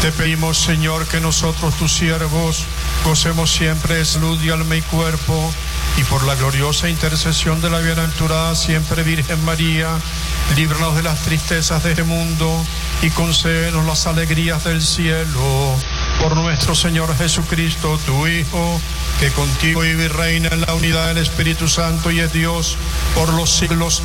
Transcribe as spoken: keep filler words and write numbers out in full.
Te pedimos, Señor, que nosotros, tus siervos, gocemos siempre de salud y alma y cuerpo, y por la gloriosa intercesión de la bienaventurada siempre Virgen María, líbranos de las tristezas de este mundo y concédenos las alegrías del cielo. Por nuestro Señor Jesucristo, tu Hijo, que contigo vive y reina en la unidad del Espíritu Santo y es Dios por los siglos